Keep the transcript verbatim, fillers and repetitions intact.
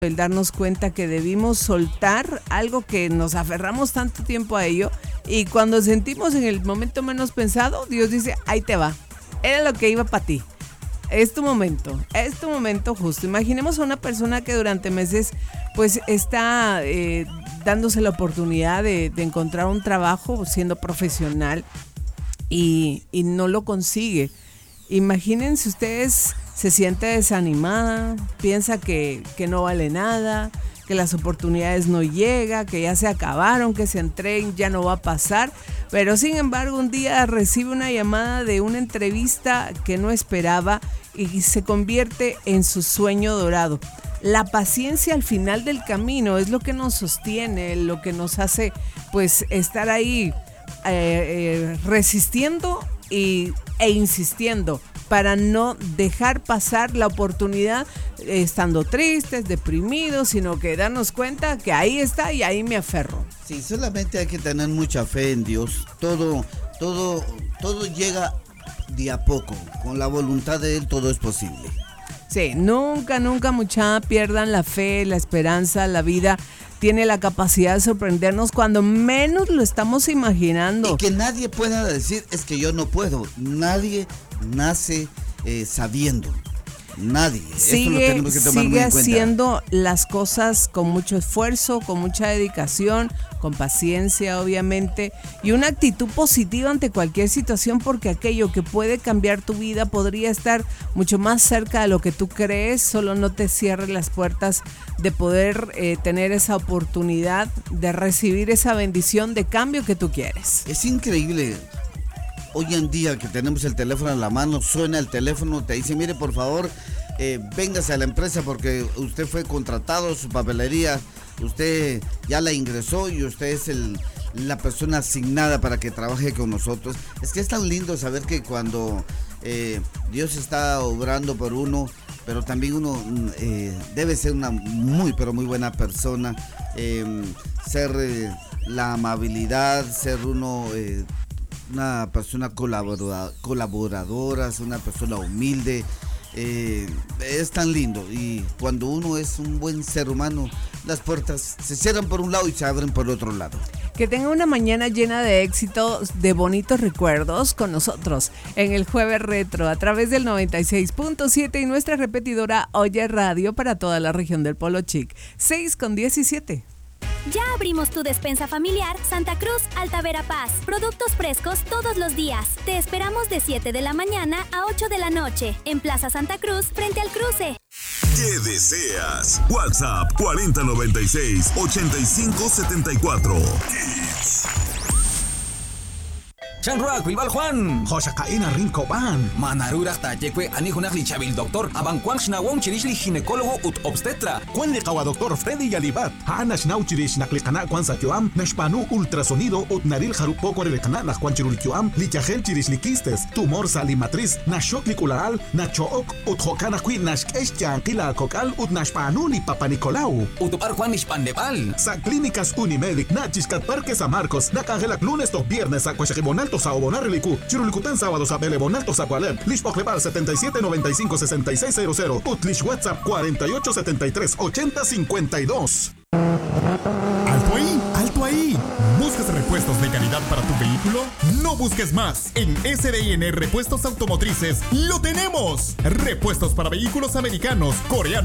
el darnos cuenta que debimos soltar algo que nos aferramos tanto tiempo a ello, y cuando sentimos en el momento menos pensado, Dios dice, ahí te va, era lo que iba para ti. Es tu momento, es tu momento justo. Imaginemos a una persona que durante meses pues está eh, dándose la oportunidad de, de encontrar un trabajo siendo profesional y, y no lo consigue. Imagínense ustedes, se siente desanimada, piensa que, que no vale nada, que las oportunidades no llegan, que ya se acabaron, que se entreguen, ya no va a pasar. Pero sin embargo un día recibe una llamada de una entrevista que no esperaba y se convierte en su sueño dorado. La paciencia al final del camino es lo que nos sostiene, lo que nos hace pues estar ahí eh, eh, resistiendo y, e insistiendo para no dejar pasar la oportunidad eh, estando tristes, deprimidos, sino que darnos cuenta que ahí está y ahí me aferro. Sí, solamente hay que tener mucha fe en Dios. Todo, todo, todo llega de a poco. Con la voluntad de Él todo es posible. Sí, nunca, nunca, mucha pierdan la fe, la esperanza, la vida tiene la capacidad de sorprendernos cuando menos lo estamos imaginando. Y que nadie pueda decir, es que yo no puedo. Nadie nace eh, sabiendo. Nadie. Sigue, Esto lo tenemos que tomar sigue muy en cuenta. haciendo las cosas con mucho esfuerzo, con mucha dedicación, con paciencia, obviamente, y una actitud positiva ante cualquier situación, porque aquello que puede cambiar tu vida podría estar mucho más cerca de lo que tú crees. Solo no te cierres las puertas de poder eh, tener esa oportunidad de recibir esa bendición de cambio que tú quieres. Es increíble. Hoy en día que tenemos el teléfono en la mano, suena el teléfono, te dice, mire, por favor, eh, véngase a la empresa porque usted fue contratado, su papelería, usted ya la ingresó y usted es el, la persona asignada para que trabaje con nosotros. Es que es tan lindo saber que cuando eh, Dios está obrando por uno, pero también uno eh, debe ser una muy, pero muy buena persona, eh, ser eh, la amabilidad, ser uno... Eh, una persona colaboradora, colaboradora, una persona humilde, eh, es tan lindo. Y cuando uno es un buen ser humano, las puertas se cierran por un lado y se abren por otro lado. Que tenga una mañana llena de éxitos, de bonitos recuerdos con nosotros en el Jueves Retro a través del noventa y seis punto siete y nuestra repetidora Oye Radio para toda la región del Polo Chic. seis con diecisiete. Ya abrimos tu despensa familiar Santa Cruz Alta Verapaz. Productos frescos todos los días. Te esperamos de siete de la mañana a ocho de la noche en Plaza Santa Cruz frente al cruce. ¿Qué deseas? WhatsApp cuarenta noventa y seis ochenta y cinco setenta y cuatro. Kids. Chanruak, Bilbal Juan. Joshakaina Rincoban. Manarura Tayekwe, Anihunak Lichabil Doctor, Abanquang Shnawong Chirishli Ginecólogo ut Obstetra. Juan Licawa Doctor Freddy Yalibat. Hanash Nauchirish Naklikana Juan Sakyoam, Nashpanu Ultrasonido ut Naril Harupoko Rekana Juan Chirulkyoam, Lichagen Chirishlikistes, Tumor Salimatriz, Nashoklikularal, Nachook ut Hokanakui Nashkeshyan Kila Kokal ut Nashpanu ni Papa Nicolau. Utupar Juan Nishpandebal. Sa Clínicas Unimedic, Nachiscat Parque San Marcos, Nakangelak lunes to viernes a Cuachajibonal. Saobonar Relicu, Chirulicután sábados a Bele Bonalto Zagualem, Lish Pocleval setenta y siete noventa y cinco sesenta y seis cero cero, Utlish WhatsApp cuarenta y ocho setenta y tres ochenta cincuenta y dos. ¡Alto ahí! ¡Alto ahí! ¿Buscas repuestos de calidad para tu vehículo? No busques más. En S D I N Repuestos Automotrices lo tenemos. Repuestos para vehículos americanos, coreanos,